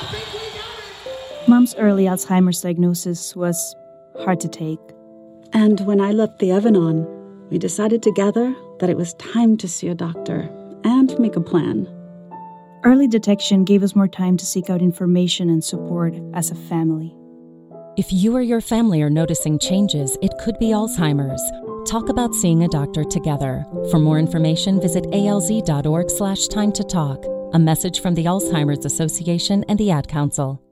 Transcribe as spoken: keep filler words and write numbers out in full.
Mom's early Alzheimer's diagnosis was hard to take. And when I left the Evanon, we decided together that it was time to see a doctor and make a plan. Early detection gave us more time to seek out information and support as a family. If you or your family are noticing changes, it could be Alzheimer's. Talk about seeing a doctor together. For more information, visit alz.org slash time to talk. A message from the Alzheimer's Association and the Ad Council.